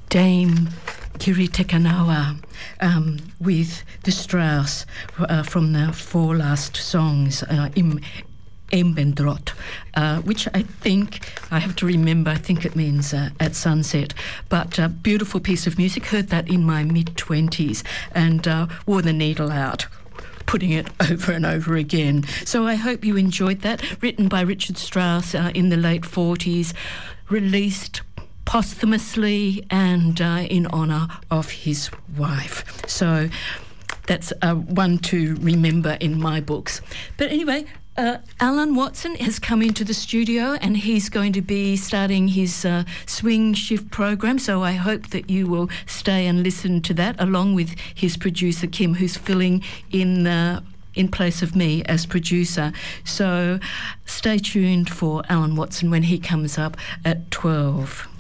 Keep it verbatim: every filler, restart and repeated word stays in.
Dame Kiri Te Kanawa um, with the Strauss uh, from the four last songs, uh, Im Embendrot, uh, which I think, I have to remember, I think it means uh, at sunset. But a beautiful piece of music, heard that in my mid-twenties and uh, wore the needle out, putting it over and over again. So I hope you enjoyed that. Written by Richard Strauss uh, in the late forties, released posthumously and uh, in honour of his wife. So that's uh, one to remember in my books. But anyway, Uh, Alan Watson has come into the studio and he's going to be starting his uh, swing shift program, so I hope that you will stay and listen to that, along with his producer Kim, who's filling in uh, in place of me as producer. So stay tuned for Alan Watson when he comes up at twelve.